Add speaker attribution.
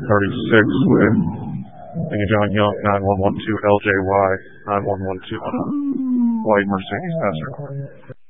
Speaker 1: 336 with John Young, 9112 LJY, 9112 White Mercedes Passer.